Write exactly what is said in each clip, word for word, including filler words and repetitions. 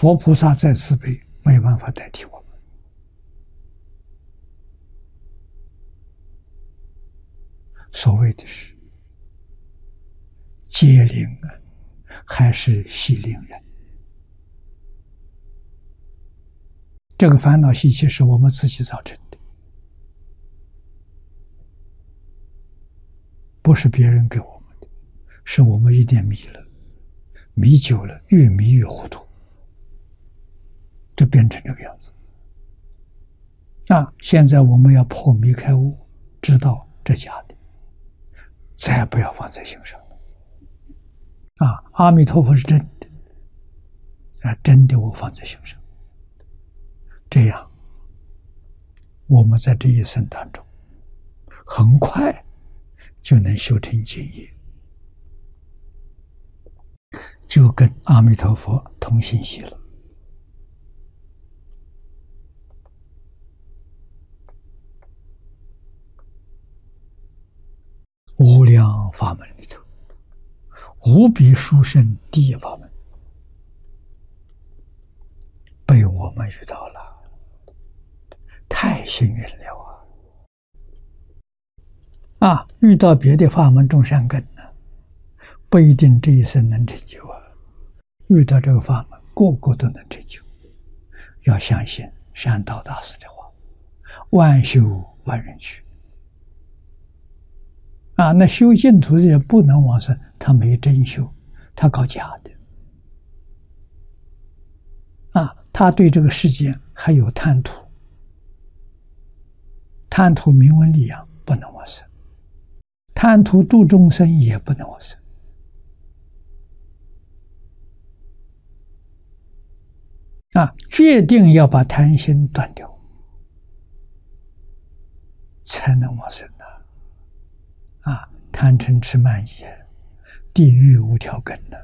佛菩萨再慈悲，没有办法代替我们。所谓的是接令啊，还是系令人？这个烦恼习气是我们自己造成的，不是别人给我们的，是我们一点迷了，迷久了，越迷越糊涂，就变成这个样子。那现在我们要破迷开悟，知道这假的，再不要放在心上了。啊，阿弥陀佛是真的，啊，真的我放在心上。这样，我们在这一生当中，很快就能修成净业，就跟阿弥陀佛同心喜乐。无量法门里头，无比殊胜第一法门，被我们遇到了。太幸运了啊！啊，遇到别的法门种善根呢，不一定这一生能成就啊。遇到这个法门，个个都能成就。要相信善导大师的话：“万修万人去。”啊，那修净土的人不能往生，他没真修，他搞假的。啊，他对这个世界还有贪图。贪图名闻利养不能往生，贪图度众生也不能往生。啊，决定要把贪心断掉，才能往生的。啊，贪嗔痴慢疑，地狱无条根的。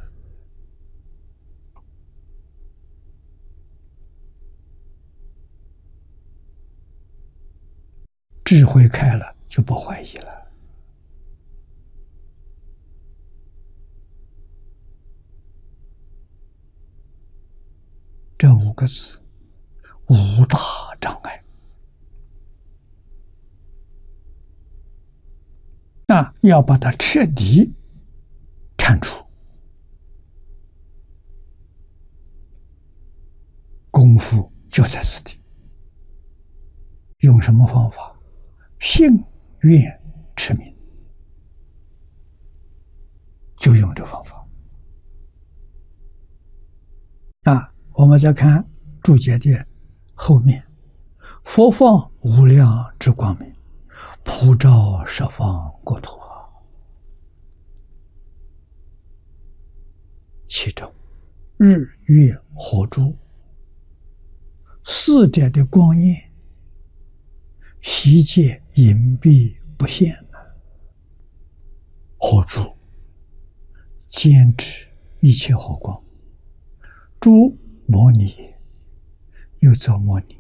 智慧开了，就不怀疑了。这五个字，无大障碍。那要把它彻底铲除，功夫就在此地。用什么方法？信愿持名，就用这方法。啊，我们再看注解的后面，佛放无量之光明，普照十方国土。其中日月火珠四者的光焰，悉界隐蔽不现了。火珠兼指一切火光，诸摩尼又作摩尼。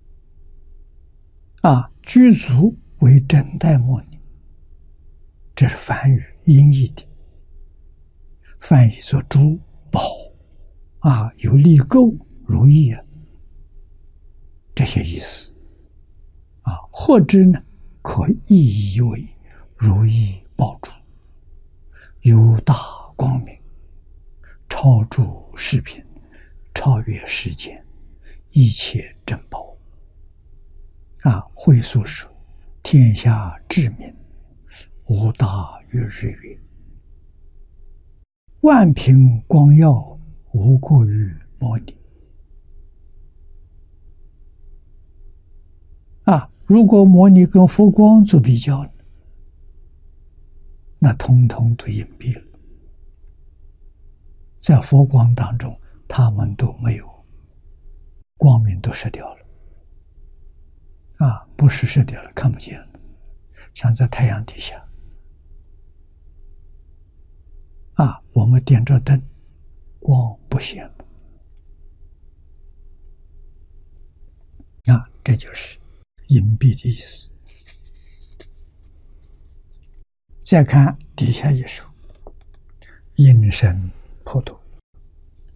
啊，具足为真代摩尼，这是梵语音译的，翻译作珠宝啊，有力垢如意啊，这些意思。啊，或之呢，可意译为如意宝珠，有大光明，超诸世品，超越世间一切珍宝。啊，会述说天下至明，无大于日月，万品光耀，无过于摩尼。啊，如果摩尼跟佛光做比较呢，那通通都隐蔽了。在佛光当中，他们都没有光明，都失掉了。啊，不是失掉了，看不见了，像在太阳底下。啊，我们点着灯，光不显了。啊，这就是隐蔽的意思。再看底下一首，应身普度。